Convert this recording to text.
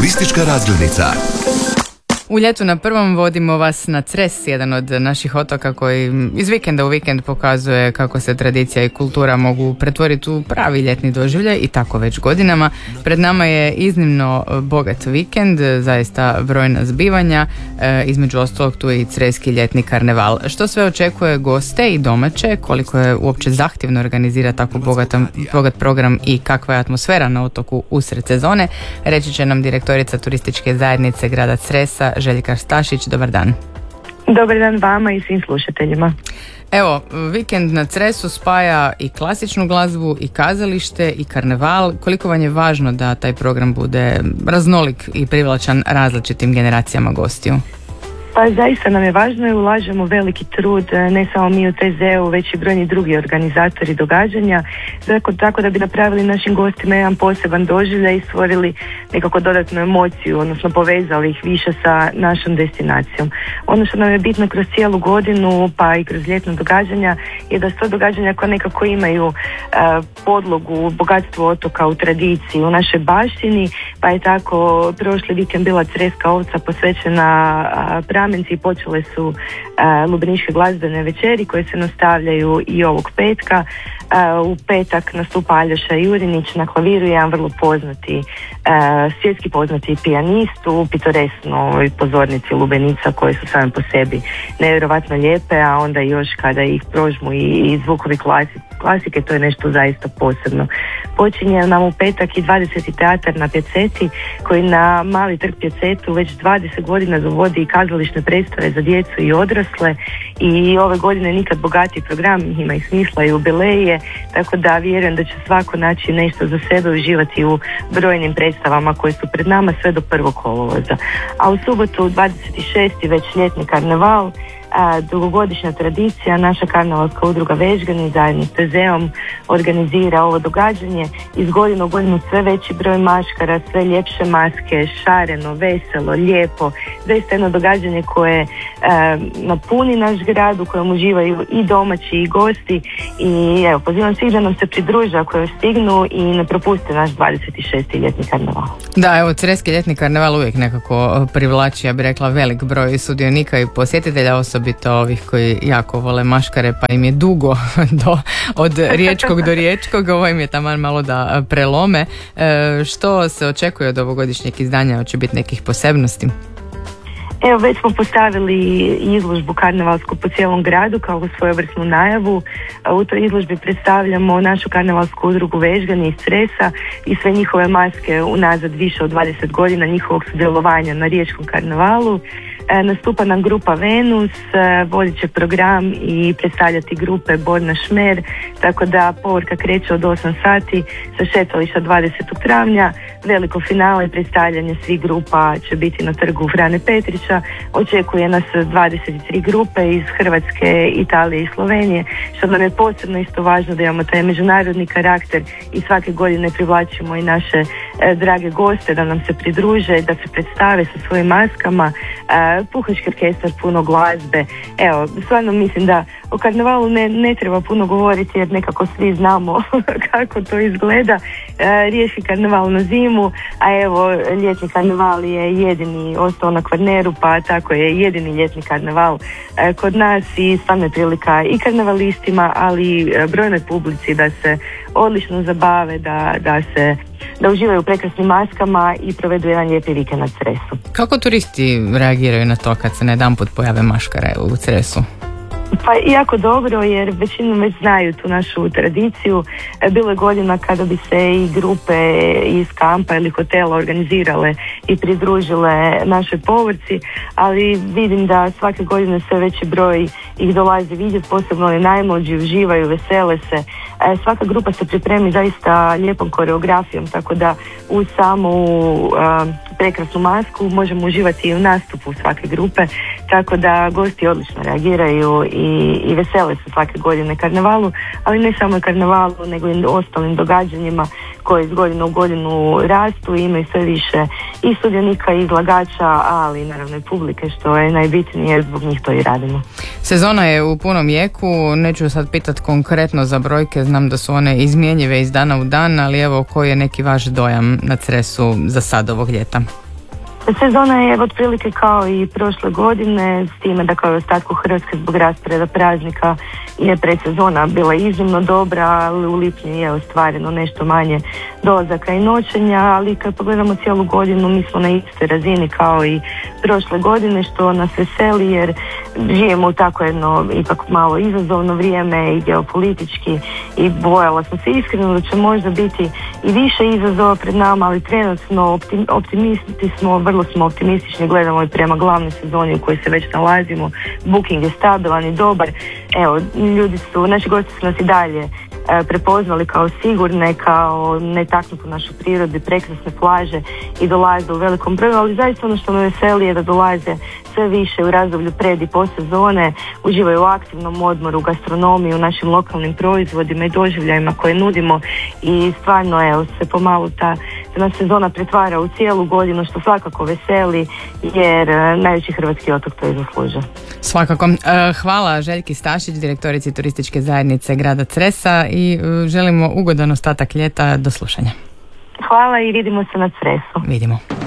Turistička razglednica. U ljetu na prvom vodimo vas na Cres, jedan od naših otoka koji iz vikenda u vikend pokazuje kako se tradicija i kultura mogu pretvoriti u pravi ljetni doživljaj i tako već godinama. Pred nama je iznimno bogat vikend, zaista brojna zbivanja, između ostalog tu je i creski ljetni karneval. Što sve očekuje goste i domaće, koliko je uopće zahtjevno organizirati tako bogat program i kakva je atmosfera na otoku usred sezone, reći će nam direktorica turističke zajednice grada Cresa, Željka Stašić. Dobar dan. Dobar dan vama i svim slušateljima. Evo, vikend na Cresu spaja i klasičnu glazbu i kazalište i karneval. Koliko vam je važno da taj program bude raznolik i privlačan različitim generacijama gostiju? Pa zaista nam je važno i ulažemo veliki trud, ne samo mi u TZ-u, već i brojni drugi organizatori događanja, tako da bi napravili našim gostima jedan poseban doživljaj i stvorili nekako dodatnu emociju, odnosno povezali ih više sa našom destinacijom. Ono što nam je bitno kroz cijelu godinu, pa i kroz ljetno događanja, je da su to događanja koja nekako imaju podlogu, bogatstvo otoka u tradiciji, u našoj baštini, pa je tako prošli vikend bila Creska ovca posvećena Pramenci i počele su lubeničke glazbene večeri koje se nastavljaju i ovog petka. U petak nastupa Aljoša Jurinić na klaviru, jedan vrlo poznati, svjetski poznati pijanist u pitoresnoj pozornici Lubenica koje su same po sebi nevjerovatno lijepe, a onda još kada ih prožmu i zvukovi klasike, to je nešto zaista posebno. Počinje nam u petak i 20. teatar na Pjeceti koji na Mali trg Pjecetu već 20 godina dovodi kazališne predstave za djecu i odrasle i ove godine nikad bogatiji program, ima i smisla i jubileje, tako da vjerujem da će svako naći nešto za sebe, uživati u brojnim predstavama koje su pred nama sve do 1. kolovoza. A u subotu 26. već ljetni karneval, dugogodišnja tradicija, naša karnevalska udruga Vežgani zajedno s TZ-om organizira ovo događanje. Iz godine u godinu sve veći broj maškara, sve ljepše maske, šareno, veselo, lijepo. Zaista jedno događanje koje napuni naš grad, u kojem uživaju i domaći i gosti i evo, pozivam svih da nam se pridruže ako još stignu i ne propuste naš 26. ljetni karneval. Da, evo, creski ljetni karneval uvijek nekako privlači, ja bih rekla, velik broj sudionika i posjetitelja, osobito ovih koji jako vole maškare pa im je dugo od riječkog do riječkog, ovo im je taman malo da prelome. Što se očekuje od ovogodišnjeg izdanja? Hoće biti nekih posebnosti? Evo, već smo postavili izložbu karnevalsku po cijelom gradu kao svojevrsnu najavu. U toj izložbi predstavljamo našu karnevalsku udrugu Vežgani iz Cresa i sve njihove maske unazad više od 20 godina njihovog sudjelovanja na riječkom karnevalu. Nastupa nam grupa Venus, vodit će program i predstavljati grupe Borna Šmer, tako da povorka kreće od 8 sati sa šetališta 20. travnja. Veliko finale predstavljanje svih grupa će biti na trgu Frane Petrića. Očekuje nas 23 grupe iz Hrvatske, Italije i Slovenije, što nam je posebno isto važno da imamo taj međunarodni karakter i svake godine privlačimo i naše drage goste da nam se pridruže, da se predstave sa svojim maskama, puhački orkestar, puno glazbe. Evo, stvarno mislim da o karnevalu ne treba puno govoriti jer nekako svi znamo kako to izgleda. Riješi karneval na zimu, a evo ljetni karneval je jedini ostao na Kvarneru, pa tako je jedini ljetni karneval kod nas i stvarno je prilika i karnevalistima, ali i brojnoj publici da se odlično zabave, da uživaju u prekrasnim maskama i provedu jedan lijepi vikend na Cresu. Kako turisti reagiraju na to kad se na jedanput pojave maškare u Cresu? Pa jako dobro jer većinom već znaju tu našu tradiciju. Bilo je godina kada bi se i grupe iz kampa ili hotela organizirale i pridružile našoj povorci, ali vidim da svake godine sve veći broj ih dolazi vidjeti, posebno oni najmlađi, uživaju, vesele se. Svaka grupa se pripremi zaista lijepom koreografijom, tako da uz samu prekrasnu masku možemo uživati i u nastupu svake grupe, tako da gosti odlično reagiraju i vesele se svake godine karnevalu, ali ne samo karnevalu nego i ostalim događanjima koje iz godine u godinu rastu i imaju sve više i sudionika i izlagača, ali i naravno i publike, što je najbitnije, zbog njih to i radimo. Sezona je u punom jeku, neću sad pitati konkretno za brojke, znam da su one izmjenjive iz dana u dan, ali evo koji je neki vaš dojam na Cresu za sad ovog ljeta? Sezona je otprilike kao i prošle godine, s time da kao i ostatku Hrvatske zbog rasporeda praznika je predsezona bila iznimno dobra, ali u lipnju je ostvareno nešto manje dolazaka i noćenja, ali kad pogledamo cijelu godinu mi smo na istoj razini kao i prošle godine, što nas veseli jer živimo u tako jedno ipak malo izazovno vrijeme i geopolitički i bojala sam se iskreno da će možda biti i više izazova pred nama, ali trenutno optimisti smo, vrlo smo optimistični, gledamo i prema glavnoj sezoni u kojoj se već nalazimo. Booking je stabilan i dobar. Evo, naši gosti su nas i dalje prepoznali kao sigurne, kao netaknutu našu prirodu i prekrasne plaže i dolaze u velikom broju, ali zaista ono što me veseli je da dolaze sve više u razdoblju pred i post sezone, uživaju u aktivnom odmoru, u gastronomiji, u našim lokalnim proizvodima i doživljajima koje nudimo i stvarno evo se pomalo ta sezona pretvara u cijelu godinu, što svakako veseli jer najveći hrvatski otok to i zaslužuje. Svakako. Hvala Željki Stašić, direktorici turističke zajednice grada Cresa i želimo ugodan ostatak ljeta. Do slušanja. Hvala i vidimo se na Cresu. Vidimo.